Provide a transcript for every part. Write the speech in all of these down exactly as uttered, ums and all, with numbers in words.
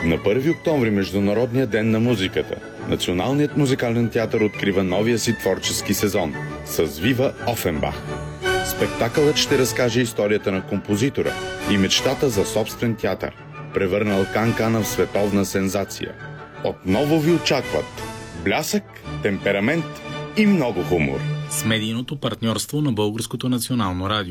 На първи октомври, Международния ден на музиката, Националният музикален театър открива новия си творчески сезон с Вива Офенбах. Спектакълът ще разкаже историята на композитора и мечтата за собствен театър, превърнал Кан-Кана в световна сензация. Отново ви очакват блясък, темперамент и много хумор. С медийното партньорство на Българското национално радио.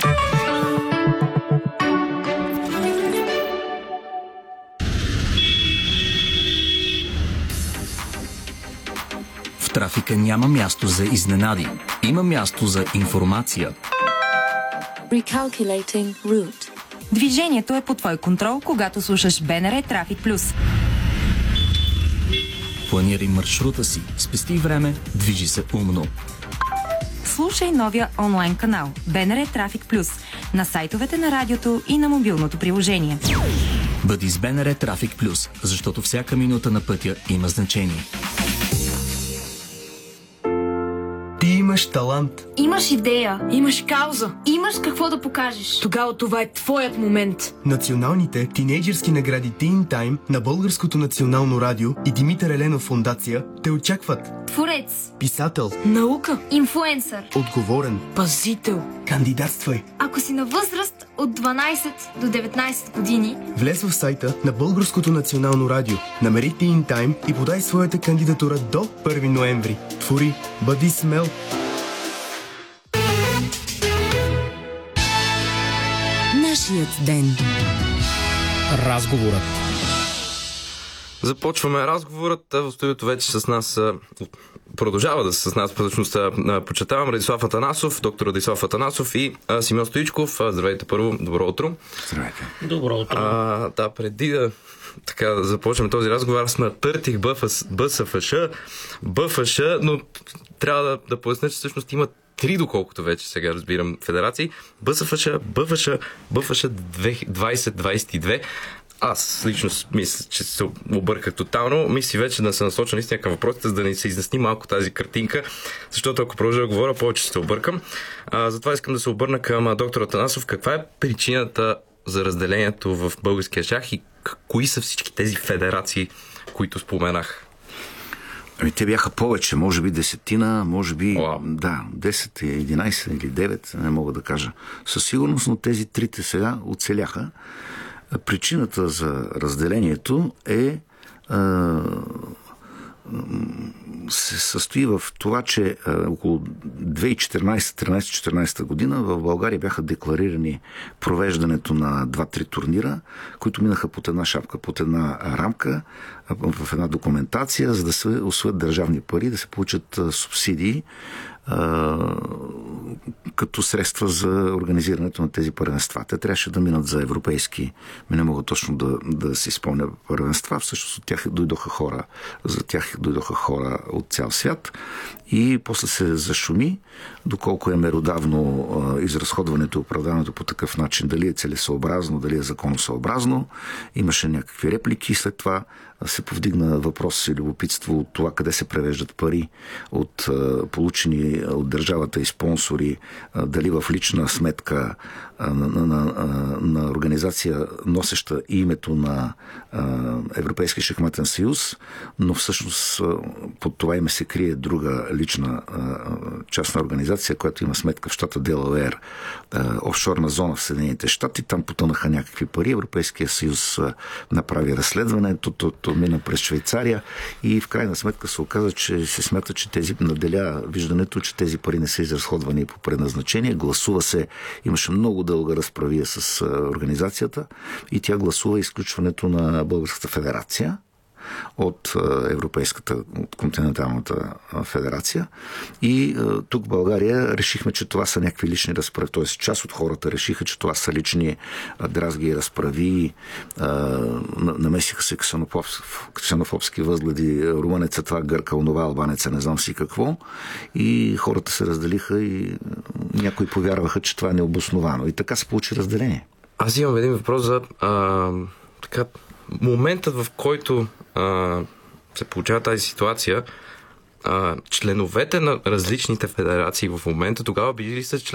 В трафика няма място за изненади. Има място за информация. Recalculating route. Движението е под твой контрол, когато слушаш БНР Трафик Плюс. Планирай маршрута си, спести време, движи се умно. Слушай новия онлайн канал БНР Трафик Плюс на сайтовете на радиото и на мобилното приложение. Бъди с БНР Трафик Плюс, защото всяка минута на пътя има значение. Ти имаш талант. Имаш идея, имаш кауза, имаш какво да покажеш. Тогава това е твоят момент. Националните тинейджърски награди Teen Time на Българското национално радио и Димитър Еленов фондация те очакват. Творец, Писател, наука, инфлуенсър, отговорен, пазител. кандидатствай. Ако си на възраст от дванайсет до деветнайсет години, Влез в сайта на Българското национално радио, намери Teen Time и подай своята кандидатура до първи ноември. Твори, бъди смел. Нашият ден. Разговорът. Започваме разговорът. В студиото вече с нас продължава да са с нас, всъщност почетавам Радислав Атанасов, доктор Радислав Атанасов и Симеон Стоичков. Здравейте първо, добро утро. Здравейте. Добро утро. А, да, преди да така да започнем този разговор, аз натъртих БСФШ, БФШ, но трябва да, да поясня, че всъщност има три, доколкото вече сега разбирам, федерации. БСФШ, БФШ, БФШ двайсет двайсет и две. Аз лично мисля, че се обърках тотално. Мисли вече да се насоча наистина към въпросите, за да ни се изясни малко тази картинка, защото ако продължа да говоря, повече се объркам. А, затова искам да се обърна към доктор Атанасов. Каква е причината за разделението в българския шах и кои са всички тези федерации, които споменах? Ами те бяха повече, може би десетина, може би Wow. да, десет, единайсет или девет, не мога да кажа със сигурност, но тези трите сега оцеляха. Причината за разделението е а, се състои в това, че а, около две хиляди и четиринайсета, тринайсета, четиринайсета година в България бяха декларирани провеждането на два-три турнира, които минаха под една шапка, под една рамка, в една документация, за да се усвоят държавни пари, да се получат а, субсидии а, като средства за организирането на тези първенства. Те трябваше да минат за европейски, ми не мога точно да, да си спомня първенства, всъщност от тях дойдоха хора, за тях дойдоха хора от цял свят и после се зашуми, доколко е меродавно а, изразходването и оправдаването по такъв начин, дали е целесообразно, дали е законосъобразно. Имаше някакви реплики, след това се повдигна въпрос и любопитство от това къде се превеждат пари от а, получени от държавата и спонсори, а, дали в лична сметка а, на, на, на, на организация, носеща името на а, Европейския шахматен съюз, но всъщност а, под това име се крие друга лична а, частна организация, която има сметка в щата Делауер, а, офшорна зона в Съединените щати. Там потънаха някакви пари. Европейския съюз а, направи разследване. То, то, то мина през Швейцария и в крайна сметка се оказа, че се смята, че тези наделя виждането, че тези пари не са изразходвани по предназначение. Гласува се, имаше много дълга разправия с организацията и тя гласува изключването на Българската федерация от Европейската, от континенталната федерация. И тук в България решихме, че това са някакви лични разправи. Т.е. част от хората решиха, че това са лични дразги и разправи. Намесиха се ксенофобски възгледи. Румънеца това, гърка, онова, албанеца, не знам си какво. И хората се разделиха и някои повярваха, че това е необосновано. И така се получи разделение. Аз имам един въпрос за а, така, моментът, в който а, се получава тази ситуация. А, членовете на различните федерации в момента тогава били ли са член